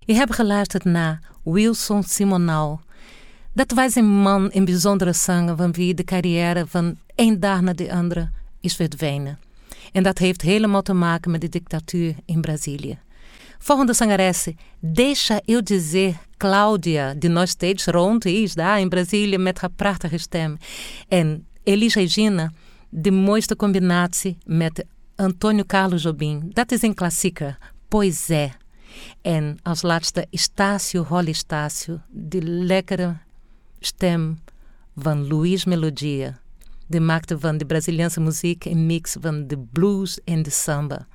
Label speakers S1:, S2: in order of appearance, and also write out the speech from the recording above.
S1: Je hebt geluisterd naar Wilson Simonal. Dat was een man in bijzondere zanger van wie de carrière van één dag naar de andere is verdwenen. En dat heeft helemaal te maken met de dictatuur in Brazilië. Volgende zangeres, Deixa eu dizer Cláudia, die nog steeds rond is daar in Brazilië met haar prachtige stem. En Elis Regina, de mooiste combinatie met Antônio Carlos Jobim. Dat is een klassieker, Pois é. En als laatste Estácio Rolly Estácio, de lekkere stem van Luiz Melodia. Die maakte van de Braziliaanse muziek een mix van de blues en de samba.